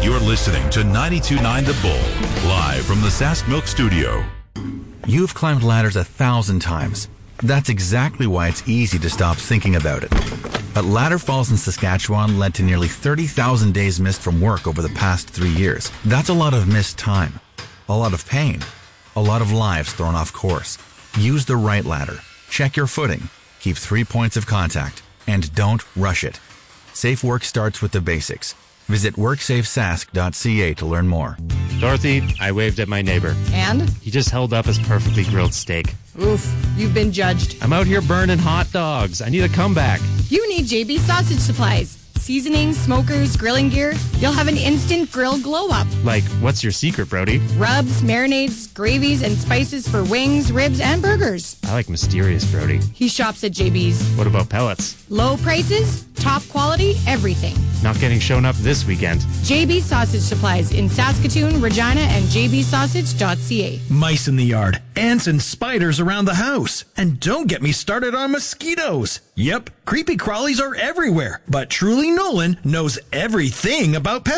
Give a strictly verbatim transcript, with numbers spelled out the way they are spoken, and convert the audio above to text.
You're listening to ninety-two point nine The Bull, live from the Sask Milk Studio. You've climbed ladders a thousand times. That's exactly why it's easy to stop thinking about it. But Ladder Falls in Saskatchewan led to nearly thirty thousand days missed from work over the past three years. That's a lot of missed time, a lot of pain, a lot of lives thrown off course. Use the right ladder. Check your footing. Keep three points of contact. And don't rush it. Safe work starts with the basics. Visit work safe sask dot c a to learn more. Dorothy, I waved at my neighbor. And? He just held up his perfectly grilled steak. Oof, you've been judged. I'm out here burning hot dogs. I need a comeback. You need J B Sausage Supplies. Seasonings, smokers, grilling gear. You'll have an instant grill glow-up. Like, what's your secret, Brody? Rubs, marinades, gravies, and spices for wings, ribs, and burgers. I like mysterious, Brody. He shops at J B's. What about pellets? Low prices, top quality, everything. Not getting shown up this weekend. J B Sausage Supplies in Saskatoon, Regina, and j b sausage dot c a. Mice in the yard, ants and spiders around the house. And don't get me started on mosquitoes. Yep, creepy crawlies are everywhere. But Truly Nolan knows everything about pests.